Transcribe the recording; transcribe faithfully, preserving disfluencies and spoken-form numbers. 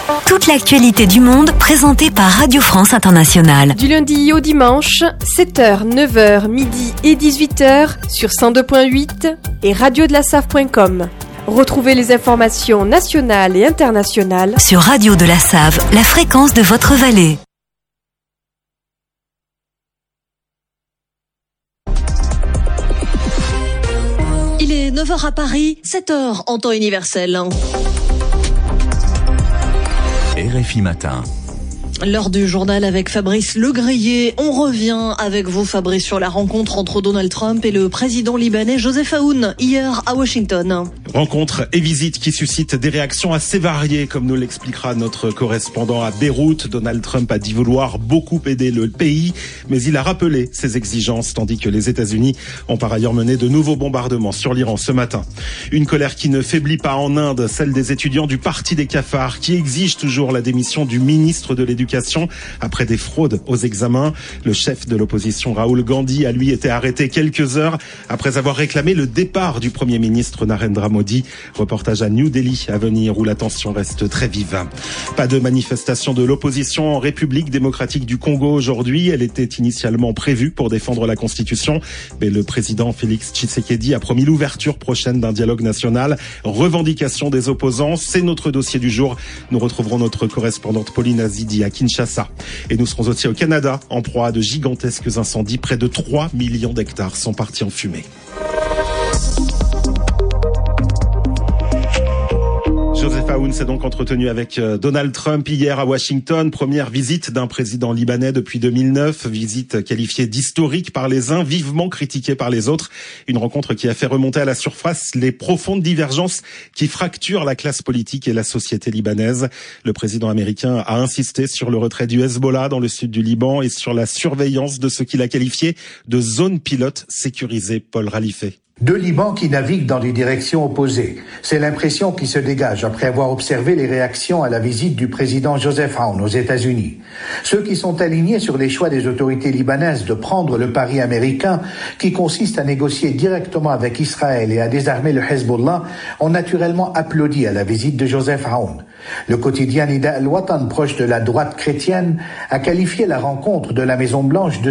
Toute l'actualité du monde présentée par Radio France Internationale. Du lundi au dimanche, sept heures, neuf heures, midi et dix-huit heures sur cent deux virgule huit et radio de la save point com. Retrouvez les informations nationales et internationales sur Radio de la Save, la fréquence de votre vallée. Il est neuf heures à Paris, sept heures en temps universel. R F I Matin. L'heure du journal avec Fabrice Legreillé. On revient avec vous, Fabrice, sur la rencontre entre Donald Trump et le président libanais Joseph Aoun hier à Washington. Rencontre et visite qui suscite des réactions assez variées, comme nous l'expliquera notre correspondant à Beyrouth. Donald Trump a dit vouloir beaucoup aider le pays, mais il a rappelé ses exigences, tandis que les États-Unis ont par ailleurs mené de nouveaux bombardements sur l'Iran ce matin. Une colère qui ne faiblit pas en Inde, celle des étudiants du Parti des cafards, qui exigent toujours la démission du ministre de l'Éducation après des fraudes aux examens. Le chef de l'opposition Rahul Gandhi a lui été arrêté quelques heures après avoir réclamé le départ du Premier ministre Narendra Modi. Reportage à New Delhi à venir où la tension reste très vive. Pas de manifestation de l'opposition en République démocratique du Congo aujourd'hui. Elle était initialement prévue pour défendre la Constitution, mais le président Félix Tshisekedi a promis l'ouverture prochaine d'un dialogue national. Revendication des opposants, c'est notre dossier du jour. Nous retrouverons notre correspondante Pauline Azidi à Kinshasa. Et nous serons aussi au Canada, en proie à de gigantesques incendies. Près de trois millions d'hectares sont partis en fumée. Joseph Aoun s'est donc entretenu avec Donald Trump hier à Washington. Première visite d'un président libanais depuis deux mille neuf. Visite qualifiée d'historique par les uns, vivement critiquée par les autres. Une rencontre qui a fait remonter à la surface les profondes divergences qui fracturent la classe politique et la société libanaise. Le président américain a insisté sur le retrait du Hezbollah dans le sud du Liban et sur la surveillance de ce qu'il a qualifié de zone pilote sécurisée. Paul Ralifé. Deux Libans qui naviguent dans des directions opposées. C'est l'impression qui se dégage après avoir observé les réactions à la visite du président Joseph Aoun aux États-Unis. Ceux qui sont alignés sur les choix des autorités libanaises de prendre le pari américain qui consiste à négocier directement avec Israël et à désarmer le Hezbollah ont naturellement applaudi à la visite de Joseph Aoun. Le quotidien Nida al-Watan, proche de la droite chrétienne, a qualifié la rencontre de la Maison-Blanche de